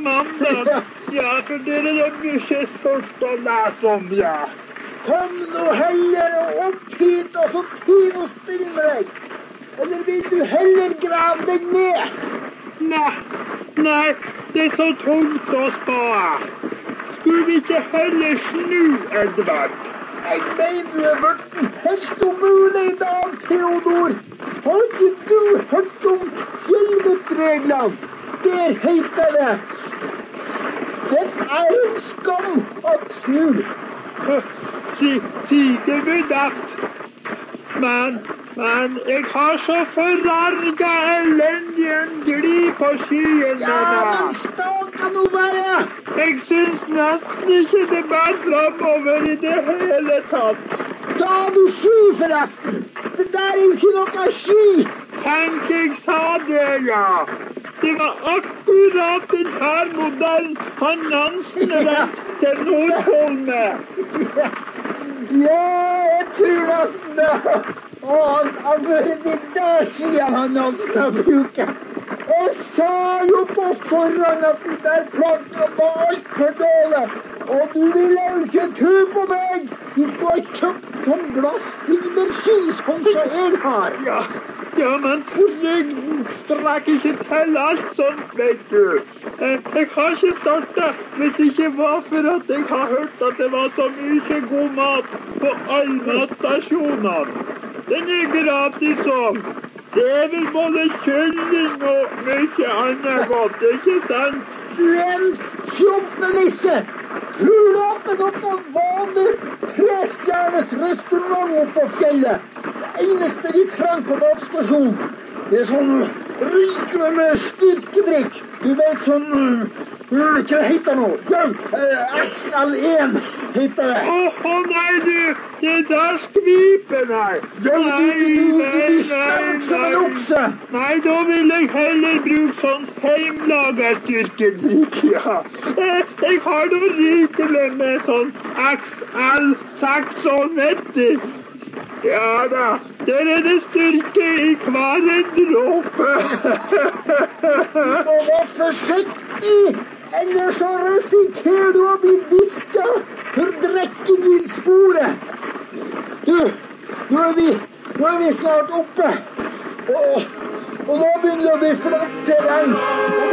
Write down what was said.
mandag. Ja, for dere er mye stort å lese om, ja. Kom nå heller opp hit, og så tid og stille med deg. Eller vil du heller grave deg ned? Nei, det er så tungt å spå. Skulle vi ikke heller snu, Edvard? Jeg mener det er blitt helt umulig i dag, Theodor. Har ikke du hørt om fjellvettreglene? Der heter det: dette er en skam at snu. Sikkert bedatt. Men jeg har så forarget elendig en gli på skyen. Ja, men stakkar nå bare. Jeg synes nesten ikke det bærer fremover i det hele tatt. Sa du ski forresten? Det der er jo ikke noe ski. Tenk, jeg sa det, ja. Det var akkurat den her modellen han Nansen rett til Nordpolen med. Ja, jeg tror nesten det. Og han burde de der siden han Nansen har brukt. Jeg sa jo på forhånd at de der plantene var alt for dårlig. Og du ville jo ikke tro på meg. Du skulle ha kjøpt sånn glassfiberski som jeg har. Ja, men trygden strekker ikke til alt sånt, vet du. Jeg har ikke startet hvis det ikke var for at jeg har hørt at det var så mye god mat på alle matstasjonene. Den er gratis òg. Det er vel både kylling og mye annet godt, ikke sant? Du er en fjompenisse! Tror du at det er noen vanlig trestjernes restaurant oppe på fjellet? Det eneste vi trenger på matstasjonen, det er sånn rikelig med styrkedrikk. Du vet sånn, hva heter det nå? Ja, XL1 heter det. Nei, du, det der skviper her. Ja, du blir sterk som en okse. Nei, da vil jeg heller bruke sånn heimlaget styrkedrikk, ja. Jeg har noe rikelig med sånn XL96. Ja da, der er det styrke i hver en dråpe. Du må være forsiktig, ellers så risikerer du å bli visket for drikking i sporet. Du, nå er vi snart oppe, og nå begynner det å bli flatt terreng.